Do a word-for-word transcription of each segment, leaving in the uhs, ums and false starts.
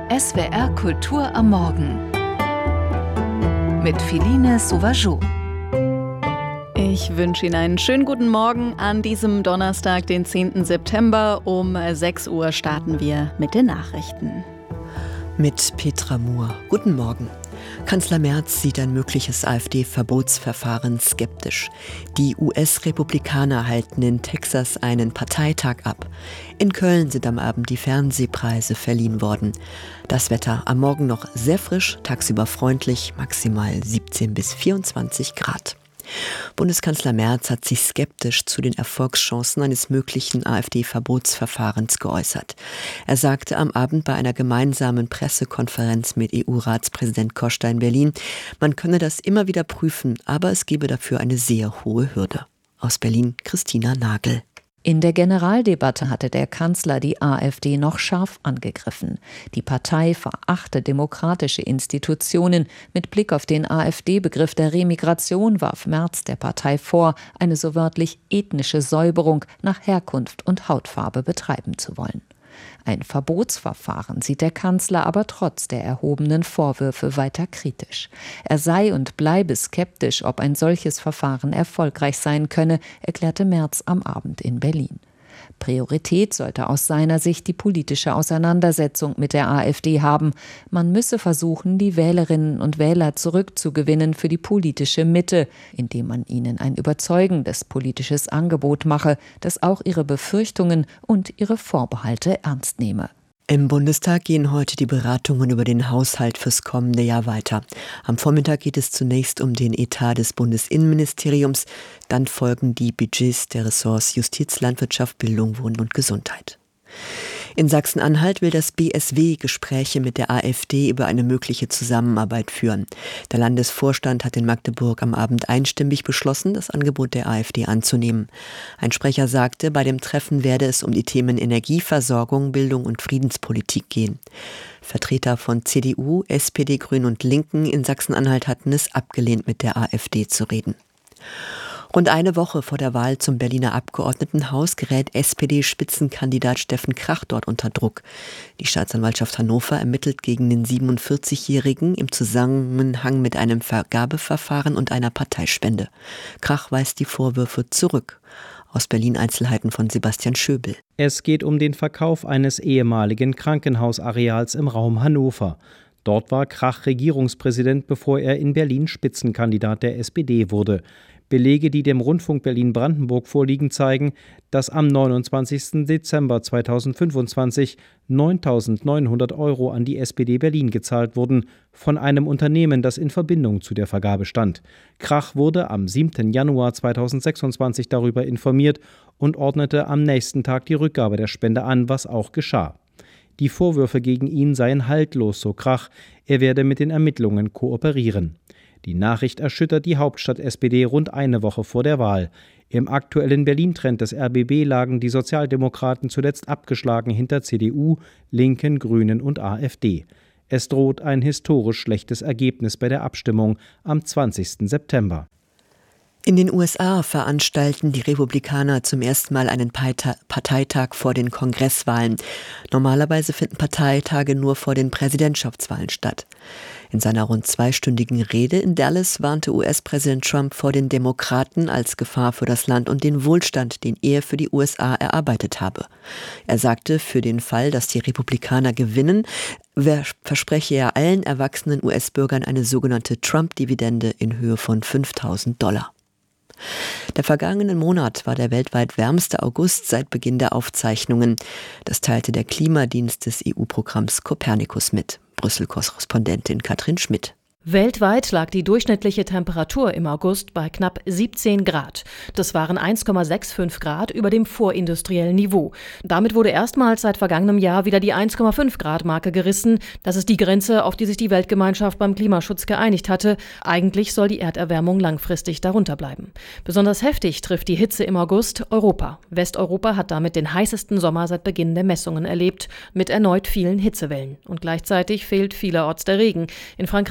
S W R Kultur am Morgen mit Philine Sauvageau. Ich wünsche Ihnen einen schönen guten Morgen an diesem Donnerstag, den zehnten September. Um sechs Uhr starten wir mit den Nachrichten. Mit Petra Mohr. Guten Morgen. Kanzler Merz sieht ein mögliches AfD-Verbotsverfahren skeptisch. Die U S-Republikaner halten in Texas einen Parteitag ab. In Köln sind am Abend die Fernsehpreise verliehen worden. Das Wetter am Morgen noch sehr frisch, tagsüber freundlich, maximal siebzehn bis vierundzwanzig Grad. Bundeskanzler Merz hat sich skeptisch zu den Erfolgschancen eines möglichen AfD-Verbotsverfahrens geäußert. Er sagte am Abend bei einer gemeinsamen Pressekonferenz mit E U-Ratspräsident Costa in Berlin, man könne das immer wieder prüfen, aber es gebe dafür eine sehr hohe Hürde. Aus Berlin Christina Nagel. In der Generaldebatte hatte der Kanzler die AfD noch scharf angegriffen. Die Partei verachte demokratische Institutionen. Mit Blick auf den AfD-Begriff der Remigration warf Merz der Partei vor, eine so wörtlich ethnische Säuberung nach Herkunft und Hautfarbe betreiben zu wollen. Ein Verbotsverfahren sieht der Kanzler aber trotz der erhobenen Vorwürfe weiter kritisch. Er sei und bleibe skeptisch, ob ein solches Verfahren erfolgreich sein könne, erklärte Merz am Abend in Berlin. Priorität sollte aus seiner Sicht die politische Auseinandersetzung mit der AfD haben. Man müsse versuchen, die Wählerinnen und Wähler zurückzugewinnen für die politische Mitte, indem man ihnen ein überzeugendes politisches Angebot mache, das auch ihre Befürchtungen und ihre Vorbehalte ernst nehme. Im Bundestag gehen heute die Beratungen über den Haushalt fürs kommende Jahr weiter. Am Vormittag geht es zunächst um den Etat des Bundesinnenministeriums, dann folgen die Budgets der Ressorts Justiz, Landwirtschaft, Bildung, Wohnen und Gesundheit. In Sachsen-Anhalt will das B S W Gespräche mit der AfD über eine mögliche Zusammenarbeit führen. Der Landesvorstand hat in Magdeburg am Abend einstimmig beschlossen, das Angebot der AfD anzunehmen. Ein Sprecher sagte, bei dem Treffen werde es um die Themen Energieversorgung, Bildung und Friedenspolitik gehen. Vertreter von C D U, S P D, Grünen und Linken in Sachsen-Anhalt hatten es abgelehnt, mit der AfD zu reden. Rund eine Woche vor der Wahl zum Berliner Abgeordnetenhaus gerät S P D-Spitzenkandidat Steffen Krach dort unter Druck. Die Staatsanwaltschaft Hannover ermittelt gegen den siebenundvierzigjährigen im Zusammenhang mit einem Vergabeverfahren und einer Parteispende. Krach weist die Vorwürfe zurück. Aus Berlin Einzelheiten von Sebastian Schöbel. Es geht um den Verkauf eines ehemaligen Krankenhausareals im Raum Hannover. Dort war Krach Regierungspräsident, bevor er in Berlin Spitzenkandidat der S P D wurde. Belege, die dem Rundfunk Berlin-Brandenburg vorliegen, zeigen, dass am neunundzwanzigsten Dezember zweitausendfünfundzwanzig neuntausendneunhundert Euro an die S P D Berlin gezahlt wurden, von einem Unternehmen, das in Verbindung zu der Vergabe stand. Krach wurde am siebten Januar zweitausendsechsundzwanzig darüber informiert und ordnete am nächsten Tag die Rückgabe der Spende an, was auch geschah. Die Vorwürfe gegen ihn seien haltlos, so Krach, er werde mit den Ermittlungen kooperieren. Die Nachricht erschüttert die Hauptstadt-S P D rund eine Woche vor der Wahl. Im aktuellen Berlin-Trend des R B B lagen die Sozialdemokraten zuletzt abgeschlagen hinter C D U, Linken, Grünen und AfD. Es droht ein historisch schlechtes Ergebnis bei der Abstimmung am zwanzigsten September. In den U S A veranstalten die Republikaner zum ersten Mal einen Parteitag vor den Kongresswahlen. Normalerweise finden Parteitage nur vor den Präsidentschaftswahlen statt. In seiner rund zweistündigen Rede in Dallas warnte U S-Präsident Trump vor den Demokraten als Gefahr für das Land und den Wohlstand, den er für die U S A erarbeitet habe. Er sagte, für den Fall, dass die Republikaner gewinnen, verspreche er allen erwachsenen U S-Bürgern eine sogenannte Trump-Dividende in Höhe von fünftausend Dollar. Der vergangene Monat war der weltweit wärmste August seit Beginn der Aufzeichnungen. Das teilte der Klimadienst des E U-Programms Copernicus mit. Brüssel-Korrespondentin Katrin Schmidt. Weltweit lag die durchschnittliche Temperatur im August bei knapp siebzehn Grad. Das waren eins Komma fünfundsechzig Grad über dem vorindustriellen Niveau. Damit wurde erstmals seit vergangenem Jahr wieder die eins Komma fünf Grad Marke gerissen. Das ist die Grenze, auf die sich die Weltgemeinschaft beim Klimaschutz geeinigt hatte. Eigentlich soll die Erderwärmung langfristig darunter bleiben. Besonders heftig trifft die Hitze im August Europa. Westeuropa hat damit den heißesten Sommer seit Beginn der Messungen erlebt, mit erneut vielen Hitzewellen. Und gleichzeitig fehlt vielerorts der Regen. In Frankreich, Großbritannien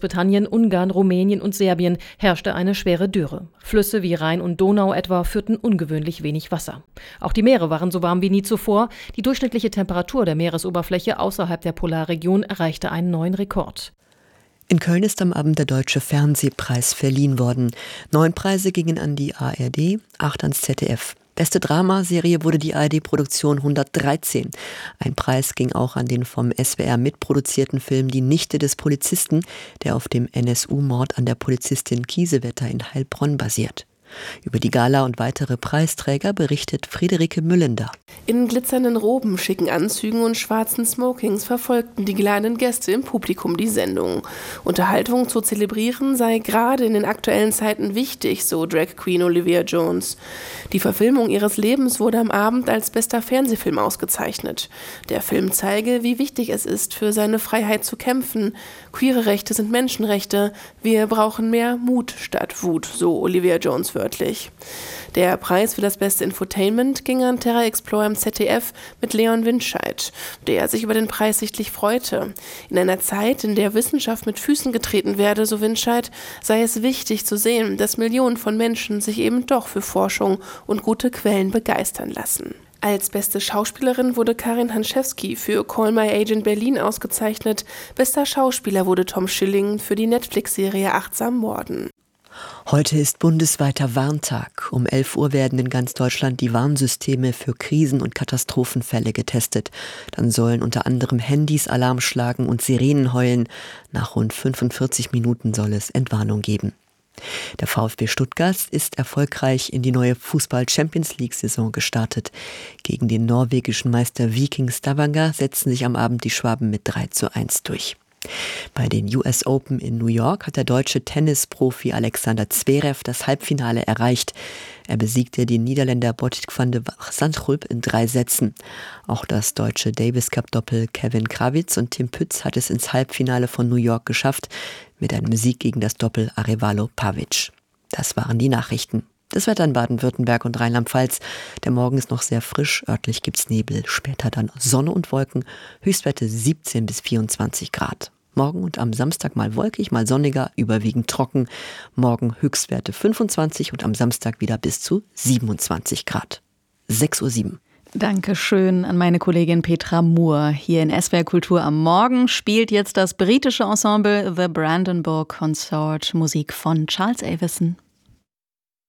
Großbritannien, Ungarn, Rumänien und Serbien herrschte eine schwere Dürre. Flüsse wie Rhein und Donau etwa führten ungewöhnlich wenig Wasser. Auch die Meere waren so warm wie nie zuvor. Die durchschnittliche Temperatur der Meeresoberfläche außerhalb der Polarregion erreichte einen neuen Rekord. In Köln ist am Abend der Deutsche Fernsehpreis verliehen worden. Neun Preise gingen an die A R D, acht ans Z D F. Beste Dramaserie wurde die A R D-Produktion hundertdreizehn. Ein Preis ging auch an den vom S W R mitproduzierten Film Die Nichte des Polizisten, der auf dem N S U-Mord an der Polizistin Kiesewetter in Heilbronn basiert. Über die Gala und weitere Preisträger berichtet Friederike Müllender. In glitzernden Roben, schicken Anzügen und schwarzen Smokings verfolgten die geladenen Gäste im Publikum die Sendung. Unterhaltung zu zelebrieren sei gerade in den aktuellen Zeiten wichtig, so Drag Queen Olivia Jones. Die Verfilmung ihres Lebens wurde am Abend als bester Fernsehfilm ausgezeichnet. Der Film zeige, wie wichtig es ist, für seine Freiheit zu kämpfen. Queere Rechte sind Menschenrechte. Wir brauchen mehr Mut statt Wut, so Olivia Jones wörtlich. Der Preis für das beste Infotainment ging an Terra Explorer im Z D F mit Leon Windscheid, der sich über den Preis sichtlich freute. In einer Zeit, in der Wissenschaft mit Füßen getreten werde, so Windscheid, sei es wichtig zu sehen, dass Millionen von Menschen sich eben doch für Forschung und gute Quellen begeistern lassen. Als beste Schauspielerin wurde Karin Hanschewski für Call My Agent Berlin ausgezeichnet. Bester Schauspieler wurde Tom Schilling für die Netflix-Serie Achtsam Morden. Heute ist bundesweiter Warntag. Um elf Uhr werden in ganz Deutschland die Warnsysteme für Krisen- und Katastrophenfälle getestet. Dann sollen unter anderem Handys Alarm schlagen und Sirenen heulen. Nach rund fünfundvierzig Minuten soll es Entwarnung geben. Der VfB Stuttgart ist erfolgreich in die neue Fußball-Champions-League-Saison gestartet. Gegen den norwegischen Meister Viking Stavanger setzten sich am Abend die Schwaben mit drei zu eins durch. Bei den U S Open in New York hat der deutsche Tennisprofi Alexander Zverev das Halbfinale erreicht. Er besiegte den Niederländer Botic van de Zandschulp in drei Sätzen. Auch das deutsche Davis Cup Doppel Kevin Krawitz und Tim Pütz hat es ins Halbfinale von New York geschafft, mit einem Sieg gegen das Doppel Arevalo Pavic. Das waren die Nachrichten. Das Wetter in Baden-Württemberg und Rheinland-Pfalz. Der Morgen ist noch sehr frisch, örtlich gibt's Nebel, später dann Sonne und Wolken, Höchstwerte siebzehn bis vierundzwanzig Grad. Morgen und am Samstag mal wolkig, mal sonniger, überwiegend trocken. Morgen Höchstwerte fünfundzwanzig und am Samstag wieder bis zu siebenundzwanzig Grad. sechs Uhr sieben. Dankeschön an meine Kollegin Petra Moore. Hier in S W R Kultur am Morgen spielt jetzt das britische Ensemble The Brandenburg Consort Musik von Charles Avison.